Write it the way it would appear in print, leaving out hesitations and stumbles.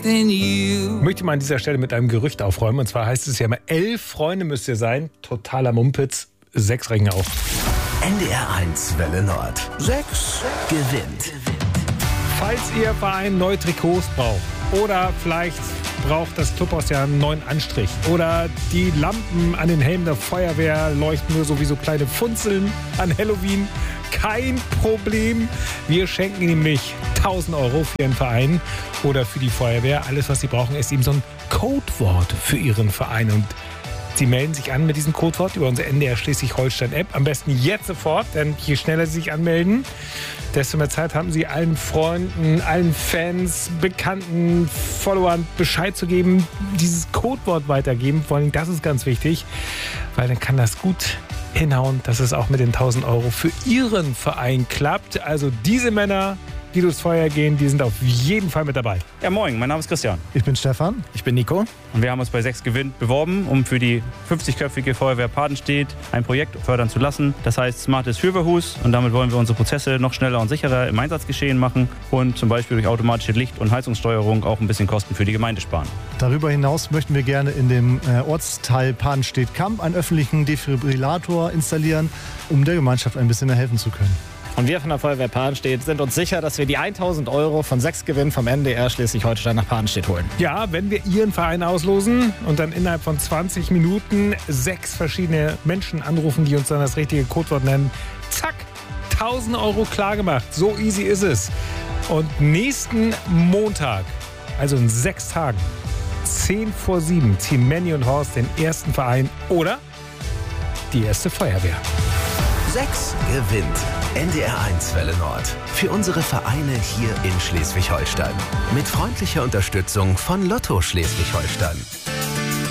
than you. Ich möchte mal an dieser Stelle mit einem Gerücht aufräumen. Und zwar heißt es ja immer, 11 Freunde müsst ihr sein. Totaler Mumpitz. 6 reichen auch. NDR 1 Welle Nord. 6 gewinnt. Falls Ihr Verein neue Trikots braucht oder vielleicht braucht das Clubhaus ja einen neuen Anstrich oder die Lampen an den Helmen der Feuerwehr leuchten nur so wie so kleine Funzeln an Halloween, kein Problem. Wir schenken Ihnen nämlich 1.000 € für Ihren Verein oder für die Feuerwehr. Alles, was Sie brauchen, ist eben so ein Codewort für Ihren Verein. Und Sie melden sich an mit diesem Codewort über unsere NDR Schleswig-Holstein-App. Am besten jetzt sofort, denn je schneller Sie sich anmelden, desto mehr Zeit haben Sie, allen Freunden, allen Fans, Bekannten, Followern Bescheid zu geben, dieses Codewort weitergeben. Vor allem, das ist ganz wichtig, weil dann kann das gut hinhauen, dass es auch mit den 1.000 € für Ihren Verein klappt. Also diese Männer, die durchs Feuer gehen, die sind auf jeden Fall mit dabei. Ja, moin, mein Name ist Christian. Ich bin Stefan. Ich bin Nico. Und wir haben uns bei 6 gewinnt beworben, um für die 50-köpfige Feuerwehr Padenstedt ein Projekt fördern zu lassen. Das heißt smartes Fürverhus. Und damit wollen wir unsere Prozesse noch schneller und sicherer im Einsatzgeschehen machen und zum Beispiel durch automatische Licht- und Heizungssteuerung auch ein bisschen Kosten für die Gemeinde sparen. Darüber hinaus möchten wir gerne in dem Ortsteil Padenstedt-Kamp einen öffentlichen Defibrillator installieren, um der Gemeinschaft ein bisschen mehr helfen zu können. Und wir von der Feuerwehr Padenstedt sind uns sicher, dass wir die 1.000 € von 6 Gewinn vom NDR Schleswig-Holstein nach Padenstedt holen. Ja, wenn wir Ihren Verein auslosen und dann innerhalb von 20 Minuten 6 verschiedene Menschen anrufen, die uns dann das richtige Codewort nennen, zack, 1.000 € klar gemacht. So easy ist es. Und nächsten Montag, also in 6 Tagen, 10 vor 7, ziehen Manny und Horst den ersten Verein oder die erste Feuerwehr. 6 gewinnt. NDR 1 Welle Nord. Für unsere Vereine hier in Schleswig-Holstein. Mit freundlicher Unterstützung von Lotto Schleswig-Holstein.